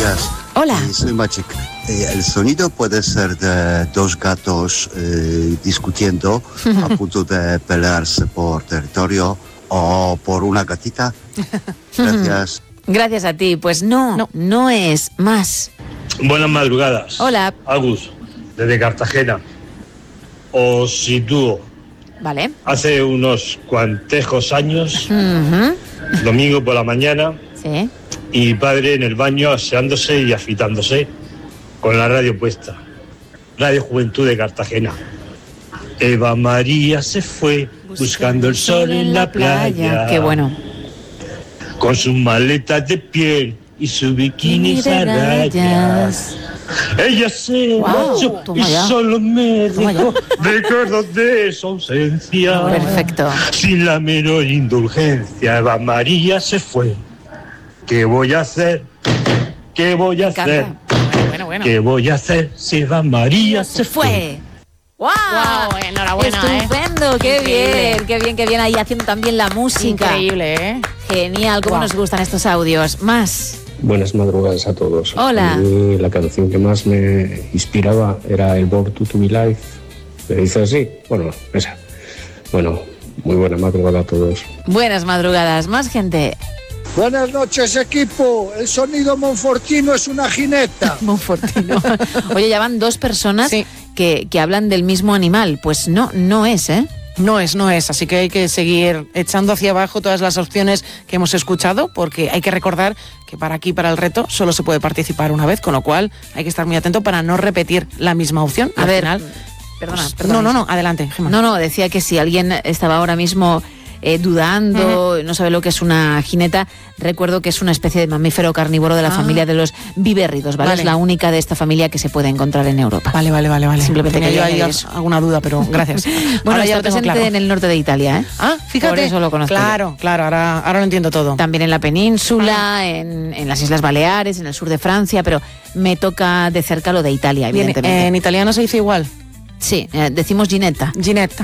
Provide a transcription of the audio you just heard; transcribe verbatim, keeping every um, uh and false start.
días. Hola. Eh, soy Maciek. Eh, el sonido puede ser de dos gatos eh, discutiendo a punto de pelearse por territorio o por una gatita. Gracias. Gracias a ti. Pues no, no, no es más. Buenas madrugadas. Hola. Agus, desde Cartagena. Os sitúo. Vale. Hace unos cuantejos años, Uh-huh. domingo por la mañana, Sí. y mi padre en el baño aseándose y afitándose con la radio puesta. Radio Juventud de Cartagena. Eva María se fue buscando el sol en la playa. Qué bueno. Con sus maletas de piel y su bikini de a rayas. rayas. Ella se Wow, marchó y toma ya. solo me Toma dejó recuerdos de su ausencia. Perfecto. Sin la menor indulgencia, Eva María se fue. ¿Qué voy a hacer? ¿Qué voy a Me hacer? encanta. Bueno, bueno. ¿Qué voy a hacer si Eva María se fue? Fue. ¡Wow! Wow, enhorabuena, Estupendo, qué Increíble. bien, qué bien, qué bien. Ahí haciendo también la música. Increíble, ¿eh? Genial, cómo Wow. nos gustan estos audios. Más. Buenas madrugadas a todos. Hola. A mí la canción que más me inspiraba era el Born to Be Live. ¿Le dice así? Bueno, esa. Bueno, muy buena madrugada a todos. Buenas madrugadas, más gente. Buenas noches, equipo. El sonido monfortino es una jineta. Monfortino. Oye, ya van dos personas Sí. que, que hablan del mismo animal. Pues no, no es, ¿eh? No es, no es. Así que hay que seguir echando hacia abajo todas las opciones que hemos escuchado, porque hay que recordar que para aquí, para el reto, solo se puede participar una vez, con lo cual hay que estar muy atento para no repetir la misma opción. A Al ver, final, perdona, pues, perdona. No, no, no, adelante, Gemma. No, no, decía que si alguien estaba ahora mismo eh, dudando, no sabe lo que es una jineta, recuerdo que es una especie de mamífero carnívoro de la Ah. familia de los vivérridos, ¿vale? Vale. Es la única de esta familia que se puede encontrar en Europa. Vale, vale, vale, vale. Simplemente tenía yo quería ahí añadir eso. alguna duda, pero gracias. Bueno, Ahora ya está lo tengo presente claro. en el norte de Italia, ¿eh? Ah, fíjate. Por eso lo conozco yo. Claro, claro, ahora, ahora lo entiendo todo. También en la península, en, en las Islas Baleares, en el sur de Francia, pero me toca de cerca lo de Italia, Bien, evidentemente. en italiano se dice igual. Sí, eh, decimos ginetta. Ginetta.